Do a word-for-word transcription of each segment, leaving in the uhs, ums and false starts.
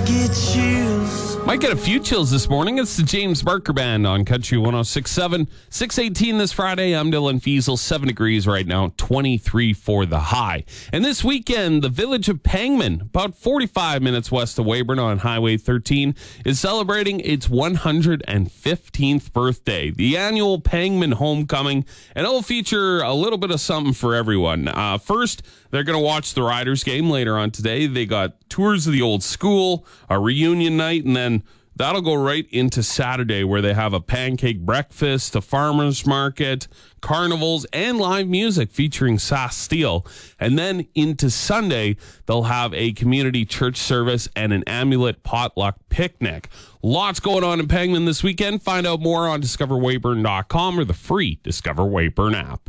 get chills. Might get a few chills this morning. It's the James Barker Band on Country one oh six point seven. six eighteen this Friday. I'm Dylan Fiesel. seven degrees right now. twenty-three for the high. And this weekend, the village of Pangman, about forty-five minutes west of Weyburn on Highway thirteen, is celebrating its one hundred fifteenth birthday. The annual Pangman Homecoming. And it'll feature a little bit of something for everyone. Uh, first, they're going to watch the Riders game later on today. They got tours of the old school, a reunion night, and then that'll go right into Saturday where they have a pancake breakfast, a farmer's market, carnivals, and live music featuring Sass Steel. And then into Sunday, they'll have a community church service and an amulet potluck picnic. Lots going on in Pangman this weekend. Find out more on discover weyburn dot com or the free Discover Weyburn app.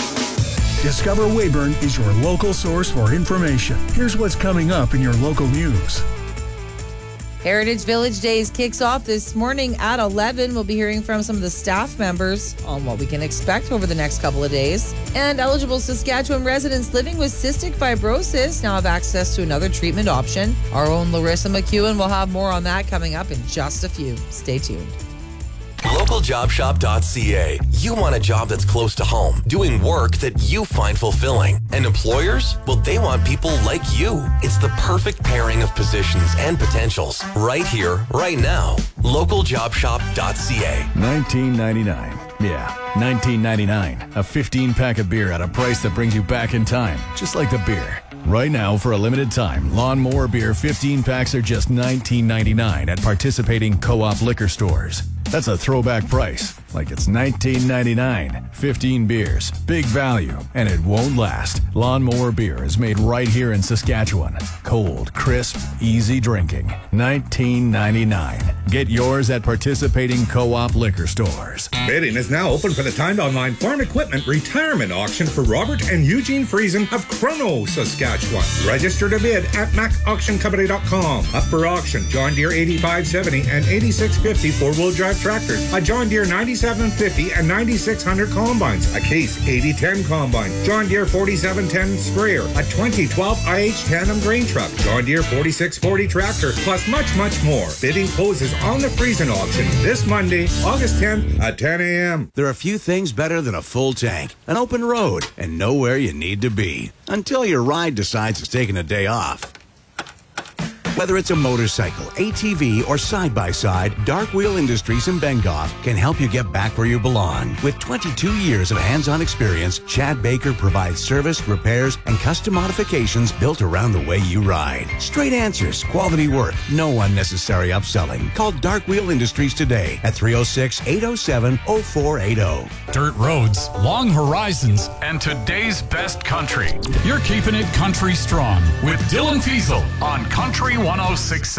Discover Weyburn is your local source for information. Here's what's coming up in your local news. Heritage Village Days kicks off this morning at eleven. We'll be hearing from some of the staff members on what we can expect over the next couple of days. And eligible Saskatchewan residents living with cystic fibrosis now have access to another treatment option. Our own Larissa McEwen will have more on that coming up in just a few. Stay tuned. local job shop dot c a. You want a job that's close to home, doing work that you find fulfilling. And employers? Well, they want people like you. It's the perfect pairing of positions and potentials right here, right now. local job shop dot c a. nineteen ninety-nine. Yeah, nineteen ninety-nine. A fifteen pack of beer at a price that brings you back in time, just like the beer. Right now, for a limited time, Lawnmower Beer fifteen packs are just nineteen ninety-nine at participating Co-op liquor stores. That's a throwback price, like it's nineteen ninety-nine. fifteen beers, big value, and it won't last. Lawnmower Beer is made right here in Saskatchewan. Cold, crisp, easy drinking. nineteen ninety-nine. Get yours at participating Co-op liquor stores. Bidding is now open for the timed online farm equipment retirement auction for Robert and Eugene Friesen of Chrono, Saskatchewan. Register to bid at mac auction company dot com. Up for auction, John Deere eighty-five seventy and eighty-six fifty four-wheel drive tractors, a John Deere ninety-seven fifty and ninety-six hundred combines, a Case eighty ten combine, John Deere forty-seven ten sprayer, a twenty twelve I H tandem grain truck, John Deere forty-six forty tractor, plus much, much more. Bidding closes on the Friesen auction this Monday, August tenth at ten a.m. There are few things better than a full tank, an open road, and know where you need to be. Until your ride decides it's taking a day off. Whether it's a motorcycle, A T V, or side-by-side, Dark Wheel Industries in Bengoff can help you get back where you belong. With twenty-two years of hands-on experience, Chad Baker provides service, repairs, and custom modifications built around the way you ride. Straight answers, quality work, no unnecessary upselling. Call Dark Wheel Industries today at three oh six, eight oh seven, oh four eight oh. Dirt roads, long horizons, and today's best country. You're keeping it country strong with Dylan Fiesel on Country one oh six point seven.